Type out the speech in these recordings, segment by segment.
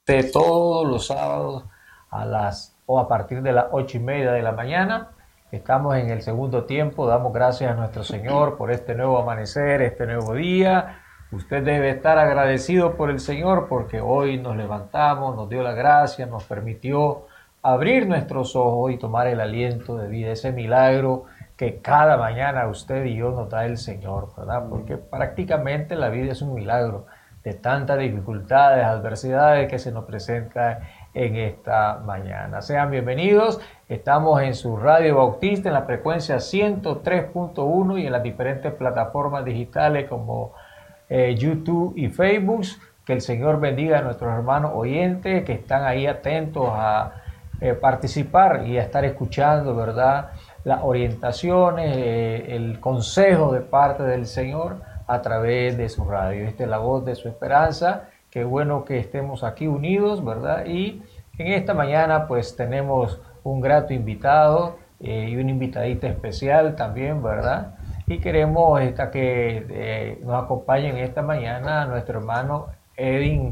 usted todos los sábados a partir de las 8:30 de la mañana. Estamos en el segundo tiempo, damos gracias a nuestro Señor por este nuevo amanecer, este nuevo día. Usted debe estar agradecido por el Señor porque hoy nos levantamos, nos dio la gracia, nos permitió abrir nuestros ojos y tomar el aliento de vida, ese milagro que cada mañana usted y yo nos da el Señor, ¿verdad? Porque prácticamente la vida es un milagro de tantas dificultades, adversidades que se nos presentan en esta mañana. Sean bienvenidos, estamos en su Radio Bautista en la frecuencia 103.1 y en las diferentes plataformas digitales como YouTube y Facebook. Que el Señor bendiga a nuestros hermanos oyentes que están ahí atentos a participar y a estar escuchando, ¿verdad?, las orientaciones, el consejo de parte del Señor a través de su radio. Esta es la voz de su esperanza. Qué bueno que estemos aquí unidos, ¿verdad? Y en esta mañana pues tenemos un grato invitado y una invitadita especial también, ¿verdad? Y queremos que nos acompañen esta mañana nuestro hermano Edwin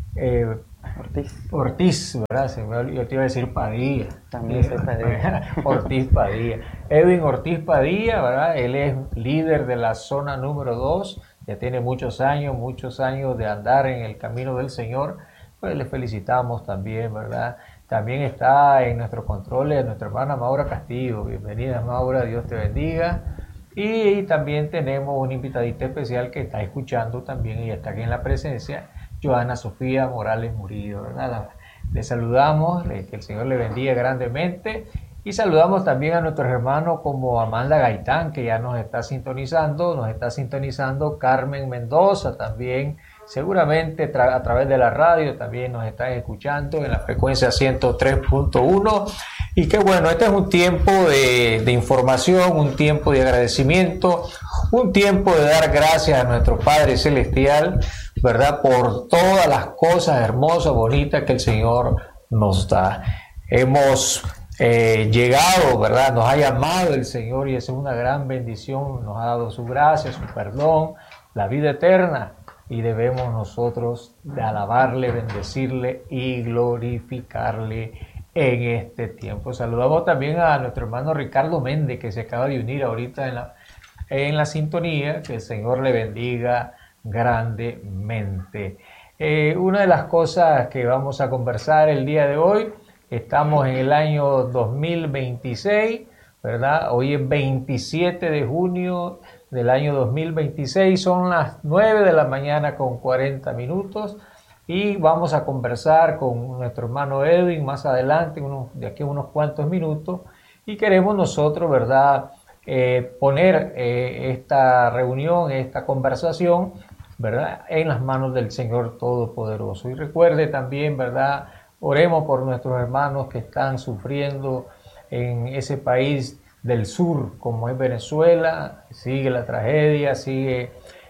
Ortiz, ¿verdad? Yo te iba a decir Padilla. También soy Padilla. Ortiz Padilla. Edwin Ortiz Padilla, ¿verdad? Él es líder de la zona número 2, ya tiene muchos años de andar en el camino del Señor. Pues le felicitamos también, ¿verdad? También está en nuestro control nuestra hermana Maura Castillo. Bienvenida, Maura, Dios te bendiga. Y también tenemos una invitadita especial que está escuchando también y está aquí en la presencia, Joana Sofía Morales Murillo, ¿verdad? Le saludamos, que el Señor le bendiga grandemente, y saludamos también a nuestros hermanos como Amanda Gaitán, que ya nos está sintonizando Carmen Mendoza también, seguramente a través de la radio también nos están escuchando en la frecuencia 103.1. Y qué bueno, este es un tiempo de información, un tiempo de agradecimiento, un tiempo de dar gracias a nuestro Padre Celestial, ¿verdad?, por todas las cosas hermosas, bonitas que el Señor nos da. Hemos llegado, ¿verdad?, nos ha llamado el Señor y es una gran bendición, nos ha dado su gracia, su perdón, la vida eterna, y debemos nosotros de alabarle, bendecirle y glorificarle en este tiempo. Saludamos también a nuestro hermano Ricardo Méndez, que se acaba de unir ahorita en la sintonía. Que el Señor le bendiga grandemente. Una de las cosas que vamos a conversar el día de hoy, estamos en el año 2026, ¿verdad? Hoy es 27 de junio del año 2026, son las 9 de la mañana con 40 minutos. Y vamos a conversar con nuestro hermano Edwin más adelante, de aquí a unos cuantos minutos, y queremos nosotros, ¿verdad?, poner esta reunión, esta conversación, ¿verdad?, en las manos del Señor Todopoderoso. Y recuerde también, ¿verdad?, oremos por nuestros hermanos que están sufriendo en ese país del sur, como es Venezuela. Sigue la tragedia, sigue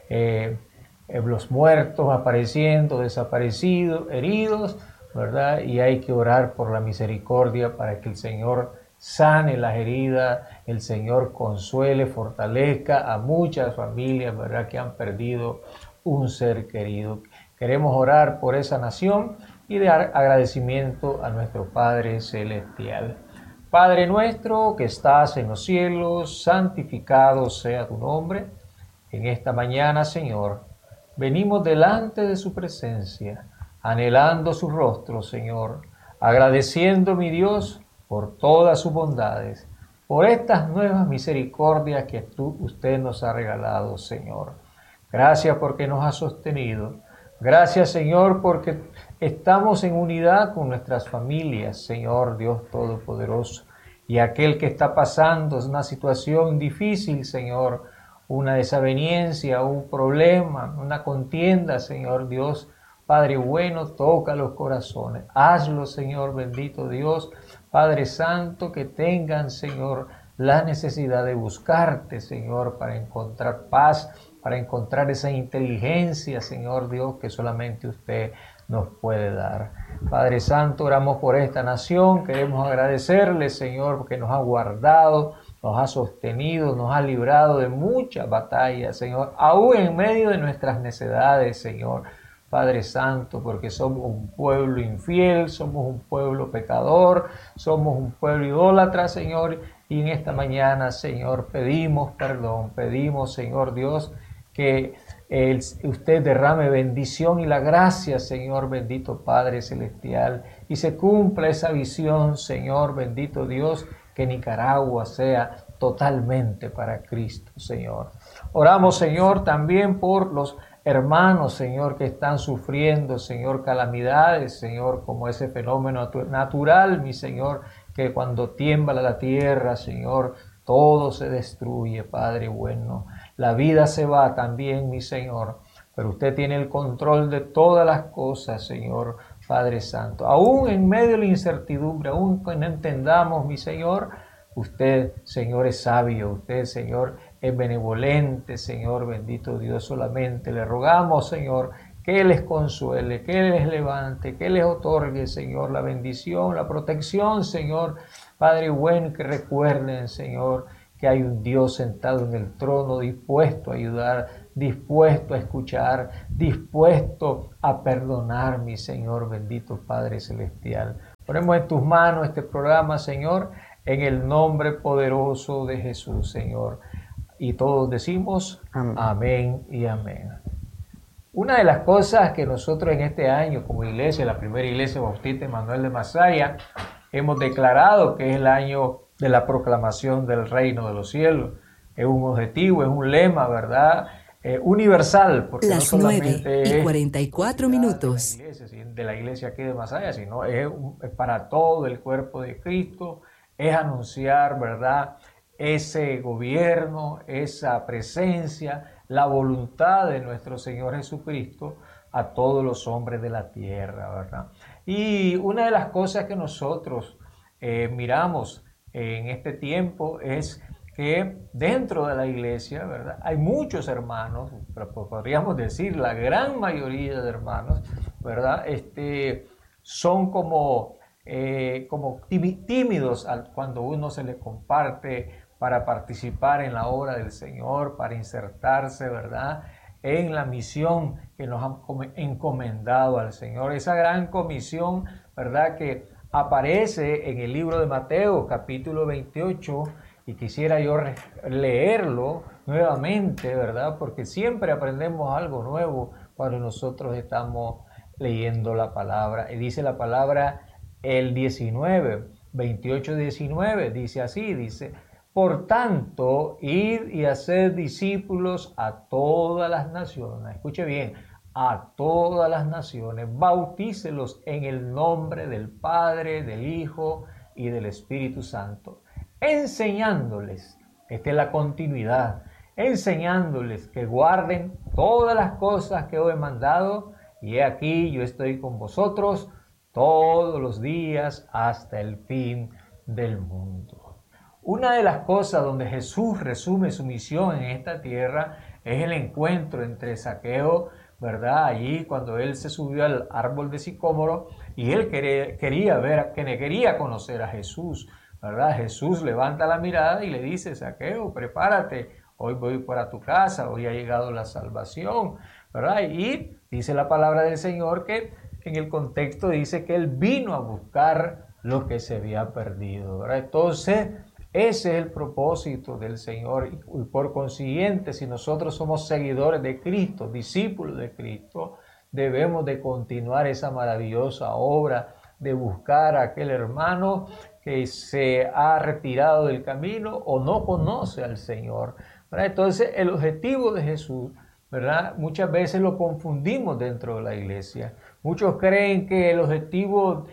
los muertos apareciendo, desaparecidos, heridos, ¿verdad? Y hay que orar por la misericordia para que el Señor sane las heridas, el Señor consuele, fortalezca a muchas familias, ¿verdad?, que han perdido un ser querido. Queremos orar por esa nación y dar agradecimiento a nuestro Padre Celestial. Padre nuestro que estás en los cielos, santificado sea tu nombre. En esta mañana, Señor, venimos delante de su presencia, anhelando su rostro, Señor, agradeciendo, mi Dios, por todas sus bondades, por estas nuevas misericordias que usted nos ha regalado, Señor. Gracias porque nos ha sostenido. Gracias, Señor, porque estamos en unidad con nuestras familias, Señor Dios Todopoderoso. Y aquel que está pasando una situación difícil, Señor, una desaveniencia, un problema, una contienda, Señor Dios, Padre bueno, toca los corazones. Hazlo, Señor bendito Dios, Padre Santo, que tengan, Señor, la necesidad de buscarte, Señor, para encontrar paz, para encontrar esa inteligencia, Señor Dios, que solamente usted nos puede dar. Padre Santo, oramos por esta nación, queremos agradecerle, Señor, porque nos ha guardado, nos ha sostenido, nos ha librado de muchas batallas, Señor, aún en medio de nuestras necedades, Señor. Padre Santo, porque somos un pueblo infiel, somos un pueblo pecador, somos un pueblo idólatra, Señor, y en esta mañana, Señor, pedimos perdón, pedimos, Señor Dios, que usted derrame bendición y la gracia, Señor, bendito Padre Celestial, y se cumpla esa visión, Señor, bendito Dios, que Nicaragua sea totalmente para Cristo, Señor. Oramos, Señor, también por los hermanos, Señor, que están sufriendo, Señor, calamidades, Señor, como ese fenómeno natural, mi Señor, que cuando tiembla la tierra, Señor, todo se destruye, Padre bueno. La vida se va también, mi Señor, pero usted tiene el control de todas las cosas, Señor, Padre Santo. Aún en medio de la incertidumbre, aún que no entendamos, mi Señor, usted, Señor, es sabio, usted, Señor, es benevolente, Señor, bendito Dios. Solamente le rogamos, Señor, que les consuele, que les levante, que les otorgue, Señor, la bendición, la protección, Señor, Padre bueno, que recuerden, Señor, que hay un Dios sentado en el trono, dispuesto a ayudar, dispuesto a escuchar, dispuesto a perdonar, mi Señor, bendito Padre Celestial. Ponemos en tus manos este programa, Señor, en el nombre poderoso de Jesús, Señor. Y todos decimos amén, amén y amén. Una de las cosas que nosotros en este año como iglesia, la primera iglesia bautista Emmanuel de Masaya, hemos declarado que es el año de la proclamación del reino de los cielos. Es un objetivo, es un lema, ¿verdad? Universal, porque las no solamente 9:44 minutos. De la iglesia aquí de Masaya, sino es para todo el cuerpo de Cristo, es anunciar, ¿verdad?, ese gobierno, esa presencia, la voluntad de nuestro Señor Jesucristo a todos los hombres de la tierra, ¿verdad? Y una de las cosas que nosotros miramos en este tiempo es que dentro de la iglesia, ¿verdad?, hay muchos hermanos, podríamos decir la gran mayoría de hermanos, ¿verdad?, son como tímidos cuando uno se les comparte para participar en la obra del Señor, para insertarse, ¿verdad?, en la misión que nos han encomendado al Señor. Esa gran comisión, ¿verdad?, que aparece en el libro de Mateo, capítulo 28, y quisiera yo leerlo nuevamente, ¿verdad?, porque siempre aprendemos algo nuevo cuando nosotros estamos leyendo la palabra. Y dice la palabra el 28:19, dice así, dice: por tanto, id y haced discípulos a todas las naciones. Escuche bien, a todas las naciones, bautícelos en el nombre del Padre, del Hijo y del Espíritu Santo, enseñándoles, esta es la continuidad, enseñándoles que guarden todas las cosas que os he mandado, y he aquí yo estoy con vosotros todos los días hasta el fin del mundo. Una de las cosas donde Jesús resume su misión en esta tierra es el encuentro entre Zaqueo, ¿verdad? Allí cuando él se subió al árbol de sicómoro y él quería conocer a Jesús, ¿verdad? Jesús levanta la mirada y le dice: Zaqueo, prepárate, hoy voy para tu casa, hoy ha llegado la salvación, ¿verdad? Y dice la palabra del Señor que en el contexto dice que él vino a buscar lo que se había perdido, ¿verdad? Entonces, ese es el propósito del Señor, y por consiguiente, si nosotros somos seguidores de Cristo, discípulos de Cristo, debemos de continuar esa maravillosa obra de buscar a aquel hermano que se ha retirado del camino o no conoce al Señor, ¿verdad? Entonces, el objetivo de Jesús, ¿verdad?, muchas veces lo confundimos dentro de la iglesia. Muchos creen que el objetivo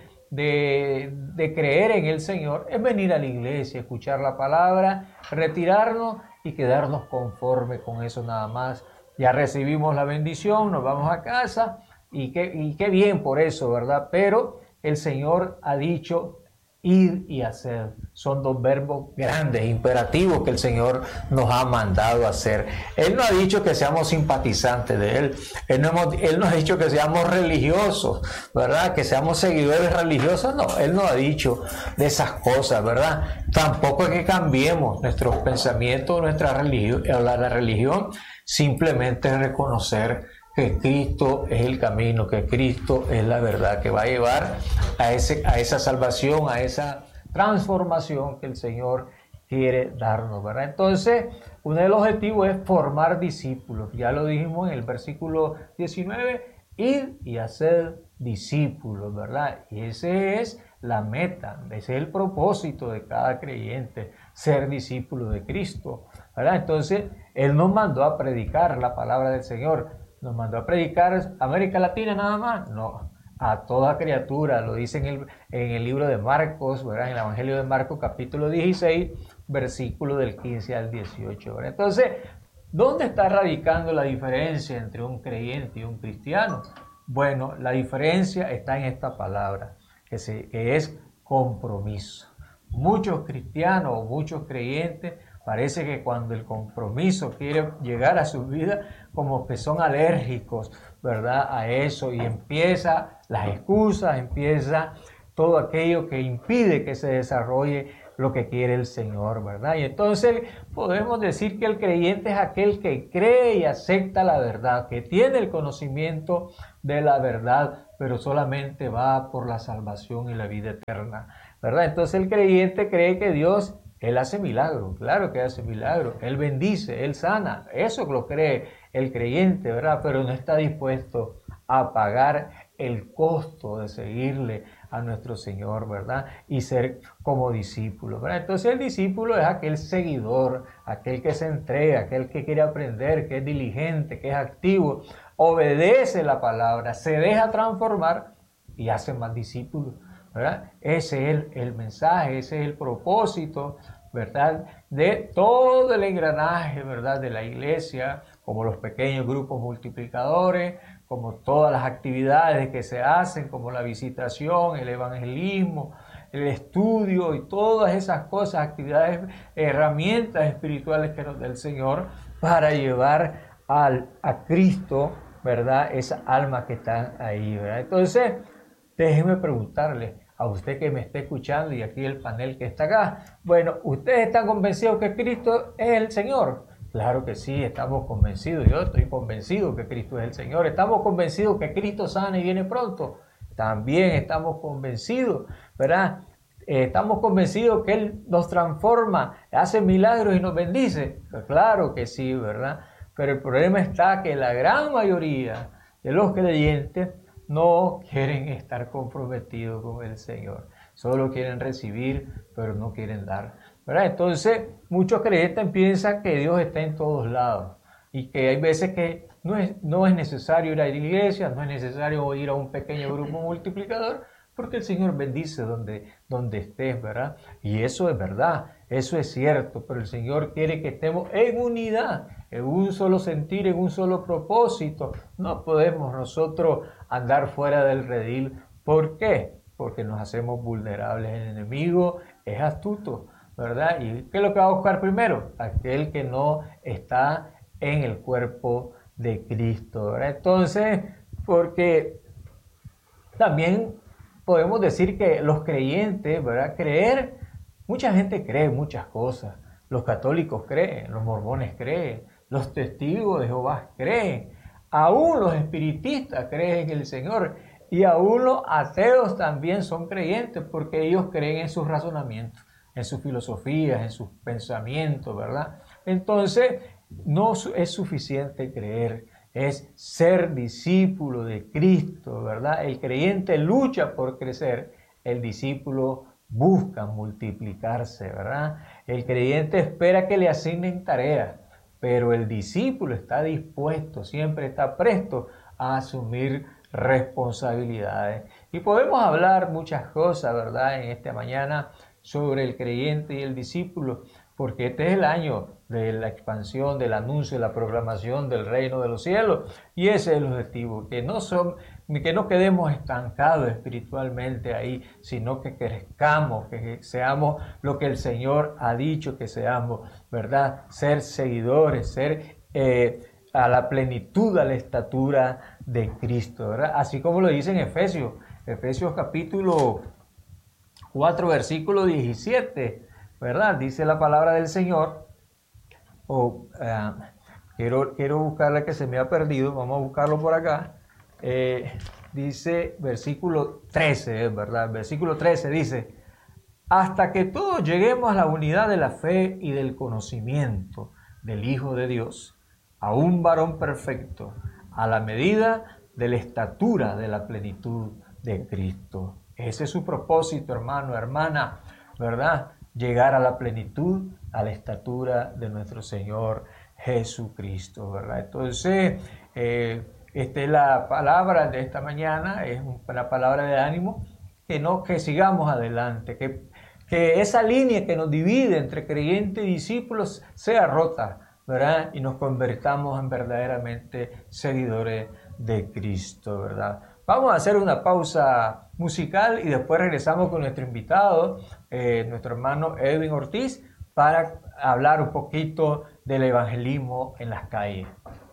de creer en el Señor es venir a la iglesia, escuchar la palabra, retirarnos y quedarnos conforme con eso nada más. Ya recibimos la bendición, nos vamos a casa y qué bien por eso, ¿verdad? Pero el Señor ha dicho ir y hacer. Son dos verbos grandes, imperativos que el Señor nos ha mandado a hacer. Él no ha dicho que seamos simpatizantes de Él. Él no ha dicho que seamos religiosos, ¿verdad? Que seamos seguidores religiosos. No, Él no ha dicho de esas cosas, ¿verdad? Tampoco es que cambiemos nuestros pensamientos, nuestra religión. La religión simplemente es reconocer que Cristo es el camino, que Cristo es la verdad, que va a llevar a esa salvación, a esa transformación que el Señor quiere darnos, ¿verdad? Entonces, uno de los objetivos es formar discípulos. Ya lo dijimos en el versículo 19, ir y hacer discípulos, ¿verdad? Y ese es la meta, ese es el propósito de cada creyente, ser discípulo de Cristo, ¿verdad? Entonces, Él nos mandó a predicar la palabra del Señor. ¿Nos mandó a predicar América Latina nada más? No, a toda criatura. Lo dice en el libro de Marcos, ¿verdad? En el Evangelio de Marcos, capítulo 16, versículo del 15 al 18, ¿verdad? Entonces, ¿dónde está radicando la diferencia entre un creyente y un cristiano? Bueno, la diferencia está en esta palabra, que es compromiso. Muchos cristianos o muchos creyentes parece que cuando el compromiso quiere llegar a su vida, como que son alérgicos, ¿verdad? A eso, y empieza las excusas, empieza todo aquello que impide que se desarrolle lo que quiere el Señor, ¿verdad? Y entonces podemos decir que el creyente es aquel que cree y acepta la verdad, que tiene el conocimiento de la verdad, pero solamente va por la salvación y la vida eterna, ¿verdad? Entonces el creyente cree que Dios, Él hace milagros, claro que hace milagros, Él bendice, Él sana, eso lo cree el creyente, ¿verdad? Pero no está dispuesto a pagar el costo de seguirle a nuestro Señor, ¿verdad? Y ser como discípulo, ¿verdad? Entonces el discípulo es aquel seguidor, aquel que se entrega, aquel que quiere aprender, que es diligente, que es activo, obedece la palabra, se deja transformar y hace más discípulos, ¿verdad? Ese es el mensaje, ese es el propósito, ¿verdad? De todo el engranaje, ¿verdad? De la iglesia, como los pequeños grupos multiplicadores, como todas las actividades que se hacen, como la visitación, el evangelismo, el estudio y todas esas cosas, actividades, herramientas espirituales que nos da el Señor para llevar a Cristo, ¿verdad? Esa alma que está ahí, ¿verdad? Entonces, déjeme preguntarle a usted que me esté escuchando y aquí el panel que está acá. Bueno, ¿ustedes están convencidos que Cristo es el Señor? Claro que sí, estamos convencidos. Yo estoy convencido que Cristo es el Señor. Estamos convencidos que Cristo sana y viene pronto. También estamos convencidos, ¿verdad? Estamos convencidos que Él nos transforma, hace milagros y nos bendice. Pues claro que sí, ¿verdad? Pero el problema está que la gran mayoría de los creyentes no quieren estar comprometidos con el Señor. Solo quieren recibir, pero no quieren dar, ¿verdad? Entonces, muchos creyentes piensan que Dios está en todos lados y que hay veces que no es necesario ir a la iglesia, no es necesario ir a un pequeño grupo multiplicador, porque el Señor bendice donde estés, ¿verdad? Y eso es verdad, eso es cierto, pero el Señor quiere que estemos en unidad, en un solo sentir, en un solo propósito. No podemos nosotros andar fuera del redil. ¿Por qué? Porque nos hacemos vulnerables. El enemigo es astuto, ¿verdad? ¿Y qué es lo que va a buscar primero? Aquel que no está en el cuerpo de Cristo, ¿verdad? Entonces, porque también podemos decir que los creyentes, ¿verdad? Mucha gente cree muchas cosas. Los católicos creen, los mormones creen, los testigos de Jehová creen, aún los espiritistas creen en el Señor y aún los ateos también son creyentes porque ellos creen en sus razonamientos, en sus filosofías, en sus pensamientos, ¿verdad? Entonces, no es suficiente creer, es ser discípulo de Cristo, ¿verdad? El creyente lucha por crecer, el discípulo busca multiplicarse, ¿verdad? El creyente espera que le asignen tareas, pero el discípulo está dispuesto, siempre está presto a asumir responsabilidades. Y podemos hablar muchas cosas, ¿verdad? En esta mañana sobre el creyente y el discípulo, porque este es el año de la expansión, del anuncio, de la proclamación del reino de los cielos, y ese es el objetivo, que no quedemos estancados espiritualmente ahí, sino que crezcamos, que seamos lo que el Señor ha dicho que seamos, ¿verdad? Ser seguidores, ser a la plenitud, a la estatura de Cristo, ¿verdad? Así como lo dice en Efesios capítulo 4, versículo 17, ¿verdad? Dice la palabra del Señor, Quiero buscarla que se me ha perdido. Vamos a buscarlo por acá. Dice versículo 13, ¿verdad? Versículo 13 dice: hasta que todos lleguemos a la unidad de la fe y del conocimiento del Hijo de Dios, a un varón perfecto, a la medida de la estatura de la plenitud de Cristo. Ese es su propósito, hermano, hermana, ¿verdad? Llegar a la plenitud, a la estatura de nuestro Señor Jesucristo, ¿verdad? Entonces, esta es la palabra de esta mañana, es una palabra de ánimo, que sigamos adelante, que esa línea que nos divide entre creyentes y discípulos sea rota, ¿verdad? Y nos convertamos en verdaderamente seguidores de Cristo, ¿verdad? Vamos a hacer una pausa musical y después regresamos con nuestro invitado, nuestro hermano Edwin Ortiz, para hablar un poquito del evangelismo en las calles.